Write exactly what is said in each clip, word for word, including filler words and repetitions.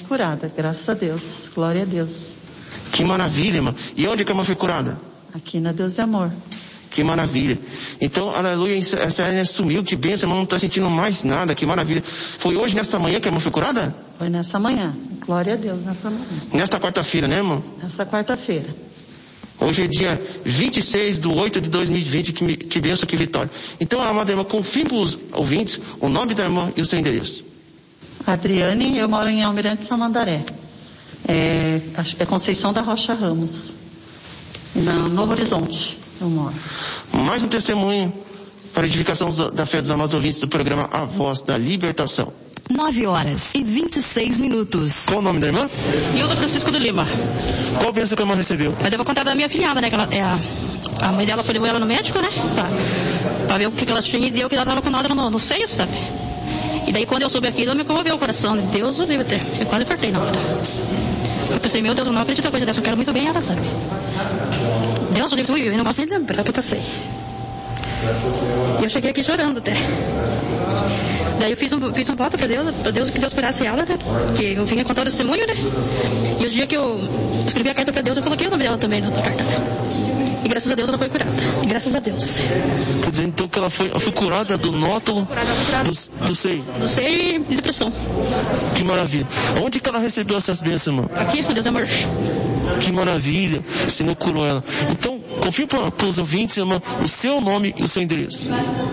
curada, graças a Deus, glória a Deus. Que maravilha, irmã. E onde que a irmã foi curada? Aqui na Deus e Amor. Que maravilha. Então, aleluia, essa hérnia sumiu, que bênção, a irmã não está sentindo mais nada, que maravilha. Foi hoje, nesta manhã, que a irmã foi curada? Foi nessa manhã, glória a Deus, nessa manhã. Nesta quarta-feira, né, irmão? Nessa quarta-feira. Hoje é dia vinte e seis de oito de dois mil e vinte, que, que bênção, que vitória. Então, amada irmã, confirme para os ouvintes o nome da irmã e o seu endereço. Adriane, eu moro em Almirante Samandaré. É, é Conceição da Rocha Ramos. No Novo Horizonte, eu moro. Mais um testemunho para a edificação da fé dos amados ouvintes do programa A Voz da Libertação. nove horas e vinte e seis minutos. Qual o nome da irmã? Hilda Francisco de Lima. Qual bênção que a irmã recebeu? Mas eu vou contar da minha filhada, né? Que ela, é a, a mãe dela foi levar ela no médico, né? Pra, pra ver o que, que ela tinha e deu que ela tava com nódulo no, no seio, sabe? E daí quando eu soube aquilo, me comoveu o coração. Deus o livre até. Eu quase apertei na hora. Eu pensei, meu Deus, eu não acredito em coisa dessa. Eu quero muito bem ela, sabe? Deus o livre, eu não gosto nem de lembrar o que eu passei. E eu cheguei aqui chorando até. Daí eu fiz um, fiz um voto pra Deus, pra Deus que Deus curasse ela, né? Que eu vinha contar o testemunho, né? E o dia que eu escrevi a carta pra Deus, eu coloquei o nome dela também na carta, né? E graças a Deus ela foi curada. Graças a Deus. Quer dizer, então que ela foi, ela foi curada do nódulo, curada, curada. Do, do seio? Do seio e depressão. Que maravilha. Onde que ela recebeu essas bênçãos, irmão? Aqui, no Deus é Amor. Que maravilha. O Senhor curou ela. Então, confie para os ouvintes, irmão, o seu nome e o seu endereço.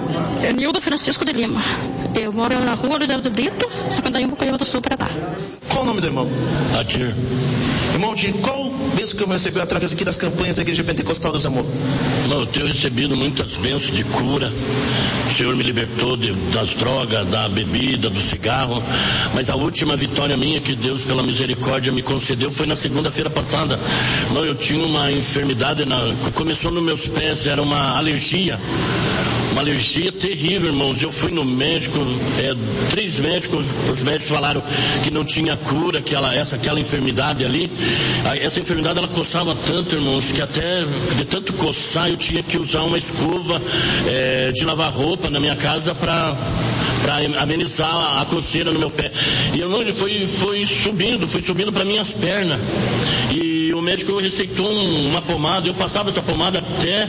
É Nilda Francisco de Lima. Eu moro na rua Luiz Alves de Brito, cinquenta e um, Coiaba do Sul, Paraná. Qual o nome do irmão? Adir. Irmão Adir, qual bênção que eu recebeu através aqui das campanhas da Igreja Pentecostal dos Amor? Não, eu tenho recebido muitas bênçãos de cura. O Senhor me libertou de, das drogas, da bebida, do cigarro. Mas a última vitória minha que Deus, pela misericórdia, me concedeu foi na segunda-feira passada. Não, eu tinha uma enfermidade, na, começou nos meus pés, era uma alergia. Uma alergia terrível, irmãos. Eu fui no médico, é, três médicos, os médicos falaram que não tinha cura, que ela, essa, aquela enfermidade ali. Essa enfermidade ela coçava tanto, irmãos, que até de tanto coçar eu tinha que usar uma escova é, de lavar roupa na minha casa para para amenizar a coceira no meu pé. E eu não, ele foi, foi subindo, foi subindo para minhas pernas. E o médico receitou um, uma pomada, eu passava essa pomada até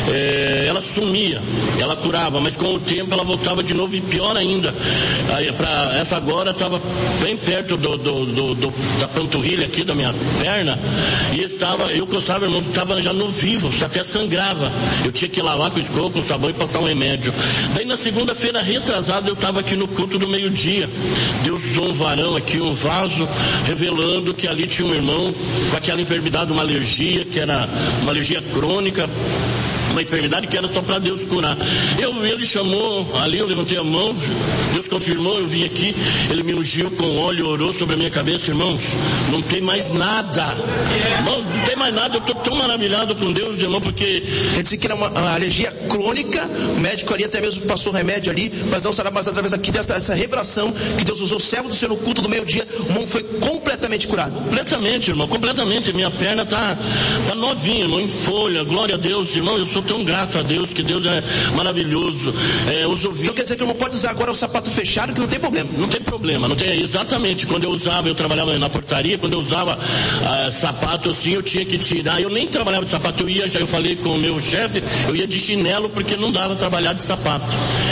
é, ela sumia, ela curava, mas com o tempo ela voltava de novo e pior ainda. Aí, pra, essa agora estava bem perto do, do, do, do, da panturrilha aqui da minha perna, e estava, eu coçava, irmão, estava já no vivo, até sangrava. Eu tinha que lavar com escova, com sabão e passar um remédio. Daí na segunda-feira retrasada eu estava aqui no culto do meio-dia. Deus usou um varão aqui, um vaso, revelando que ali tinha um irmão com aquela enfermidade, uma alergia, que era uma alergia crônica, uma enfermidade que era só para Deus curar. Eu, ele chamou ali, eu levantei a mão, Deus confirmou, eu vim aqui, ele me ungiu com óleo, orou sobre a minha cabeça, irmãos, não tem mais nada, irmãos, não tem mais nada, eu estou tão maravilhado com Deus, irmão, porque... Quer dizer que era uma, uma alergia crônica, o médico ali até mesmo passou remédio ali, mas não será mais através aqui dessa essa revelação que Deus usou o servo do Senhor no culto do meio-dia, o irmão foi completamente curado. Completamente, irmão, completamente, minha perna tá, tá novinha, irmão, em folha, glória a Deus, irmão, eu sou tão grato a Deus, que Deus é maravilhoso. É, os ouvintes... Então quer dizer que não pode usar agora o sapato fechado, que não tem problema? Não tem problema, não tem, exatamente, quando eu usava, eu trabalhava na portaria, quando eu usava uh, sapato assim, eu tinha que tirar, eu nem trabalhava de sapato, eu ia, já eu falei com o meu chefe, eu ia de chinelo, porque não dava trabalhar de sapato.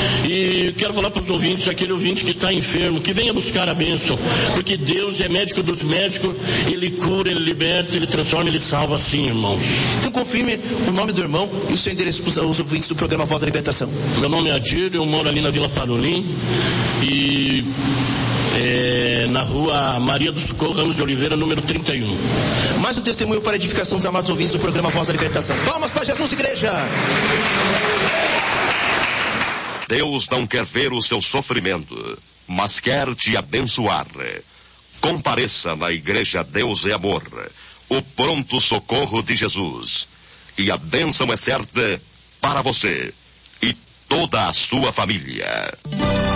E quero falar para os ouvintes, aquele ouvinte que está enfermo, que venha buscar a bênção, porque Deus é médico dos médicos, Ele cura, Ele liberta, Ele transforma, Ele salva, sim, irmãos. Então confirme o nome do irmão e o seu endereço para os ouvintes do programa Voz da Libertação. Meu nome é Adir, eu moro ali na Vila Parolim e é, na rua Maria do Socorro Ramos de Oliveira, número trinta e um. Mais um testemunho para a edificação dos amados ouvintes do programa Voz da Libertação. Palmas para Jesus, igreja! Deus não quer ver o seu sofrimento, mas quer te abençoar. Compareça na igreja Deus é Amor, o pronto socorro de Jesus. E a bênção é certa para você e toda a sua família.